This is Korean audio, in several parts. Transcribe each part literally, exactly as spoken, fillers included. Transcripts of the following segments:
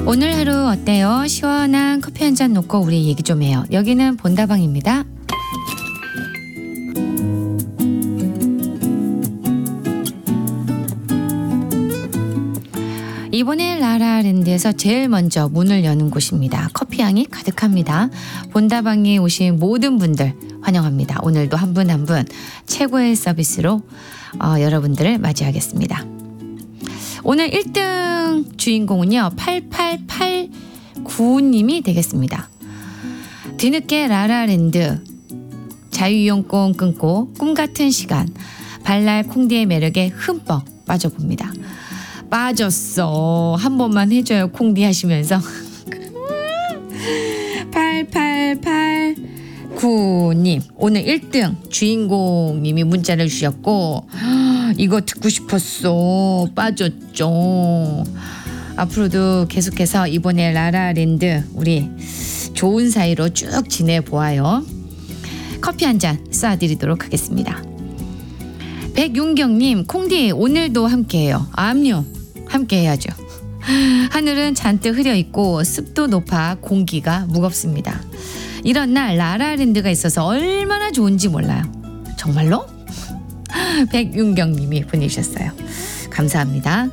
오늘 하루 어때요? 시원한 커피 한 잔 놓고 우리 얘기 좀 해요. 여기는 본다방입니다. 이번에 라라랜드에서 제일 먼저 문을 여는 곳입니다. 커피향이 가득합니다. 본다방에 오신 모든 분들 환영합니다. 오늘도 한 분 한 분 최고의 서비스로 어, 여러분들을 맞이하겠습니다. 오늘 일 등 주인공은요. 팔팔팔구 님이 되겠습니다. 뒤늦게 라라랜드 자유이용권 끊고 꿈같은 시간 발랄 콩디의 매력에 흠뻑 빠져봅니다. 빠졌어. 한 번만 해줘요 콩디 하시면서 팔팔팔구 님 오늘 일 등 주인공님이 문자를 주셨고 이거 듣고 싶었어. 빠졌죠. 앞으로도 계속해서 이번에 라라랜드 우리 좋은 사이로 쭉 지내보아요. 커피 한 잔 쏴드리도록 하겠습니다. 백윤경님 콩디 오늘도 함께해요. 암요 함께 해야죠. 하늘은 잔뜩 흐려있고 습도 높아 공기가 무겁습니다. 이런 날 라라랜드가 있어서 얼마나 좋은지 몰라요. 정말로? 백윤경님이 보내주셨어요. 감사합니다.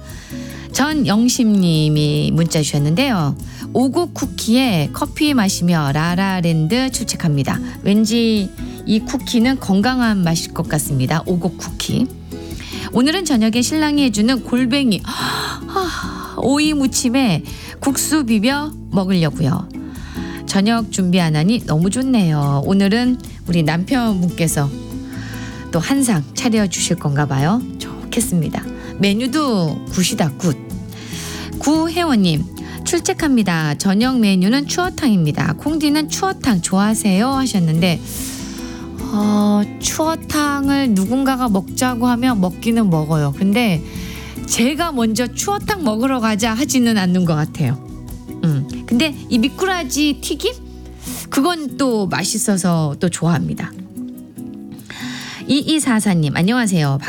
전영심님이 문자 주셨는데요. 오곡 쿠키에 커피 마시며 라라랜드 출첵합니다. 왠지 이 쿠키는 건강한 맛일 것 같습니다. 오곡 쿠키. 오늘은 저녁에 신랑이 해주는 골뱅이 아, 오이 무침에 국수 비벼 먹으려고요. 저녁 준비 안 하니 너무 좋네요. 오늘은 우리 남편분께서 또 한상 차려주실 건가 봐요. 좋겠습니다. 메뉴도 굿이다 굿. 구혜원님 출첵합니다. 저녁 메뉴는 추어탕입니다. 콩디는 추어탕 좋아하세요? 하셨는데 어, 추어탕을 누군가가 먹자고 하면 먹기는 먹어요. 근데 제가 먼저 추어탕 먹으러 가자 하지는 않는 것 같아요. 음. 근데 이 미꾸라지 튀김? 그건 또 맛있어서 또 좋아합니다. 이이사사 님 안녕하세요.